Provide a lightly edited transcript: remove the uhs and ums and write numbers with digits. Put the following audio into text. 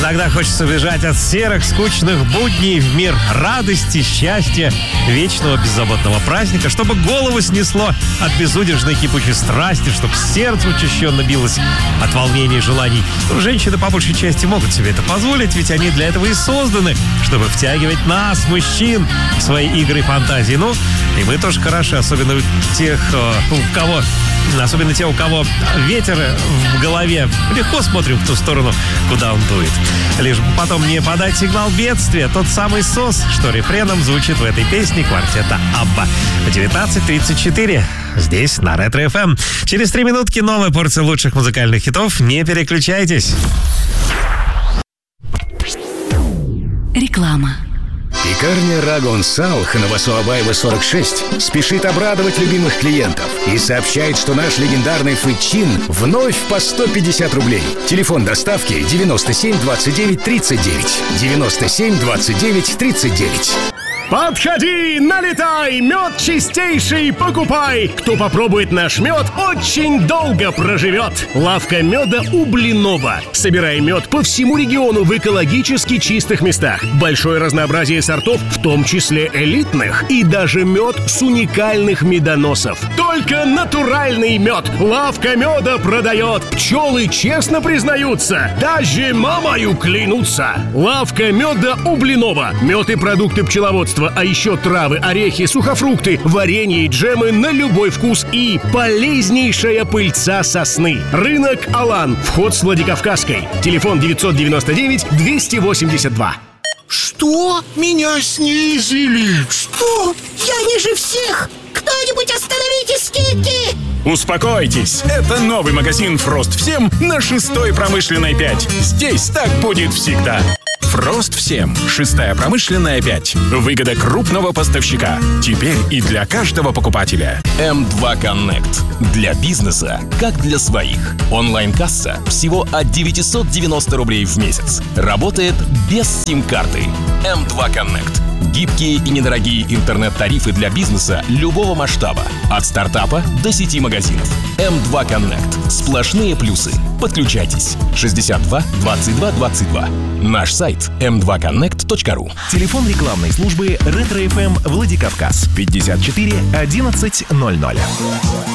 Иногда хочется бежать от серых, скучных будней в мир радости, счастья, вечного беззаботного праздника, чтобы голову снесло от безудержной кипучей страсти, чтобы сердце учащенно билось от волнений и желаний. Женщины по большей части могут себе это позволить, ведь они для этого и созданы, чтобы втягивать нас, мужчин, в свои игры и фантазии. Ну, и мы тоже хороши, особенно те, у кого ветер в голове. Легко смотрим в ту сторону, куда он дует. Лишь бы потом не подать сигнал бедствия. Тот самый СОС, что рефреном звучит в этой песне квартета Абба. В 19:34 здесь на Ретро-ФМ. Через 3 минутки новая порция лучших музыкальных хитов. Не переключайтесь. Реклама. Пекарня Рагон Салх на Васуабаева 46 спешит обрадовать любимых клиентов и сообщает, что наш легендарный фычин вновь по 150 рублей. Телефон доставки 97 29 39. 97 29 39. Подходи, налетай, мед чистейший покупай. Кто попробует наш мед, очень долго проживет. Лавка меда у Блинова. Собирай мед по всему региону в экологически чистых местах. Большое разнообразие сортов, в том числе элитных. И даже мед с уникальных медоносов. Только натуральный мед. Лавка меда продает. Пчелы честно признаются. Даже мамою клянутся. Лавка меда у Блинова. Мед и продукты пчеловодства. А еще травы, орехи, сухофрукты, варенье и джемы на любой вкус и полезнейшая пыльца сосны. Рынок Алан. Вход с Владикавказской. Телефон 999-282. Что? Меня снизили? Что? Я ниже всех! Кто-нибудь остановите скидки! Успокойтесь, это новый магазин «Фрост всем» на 6-й промышленной 5. Здесь так будет всегда. «Фрост всем», 6-я промышленная 5. Выгода крупного поставщика. Теперь и для каждого покупателя. М2 Connect. Для бизнеса, как для своих. Онлайн-касса всего от 990 рублей в месяц. Работает без сим-карты. М2 Connect. Гибкие и недорогие интернет-тарифы для бизнеса любого масштаба. От стартапа до сети магазинов. М2 Connect. Сплошные плюсы. Подключайтесь. 62 22 22. Наш сайт m2connect.ru. Телефон рекламной службы Ретро-ФМ Владикавказ 54 11 00.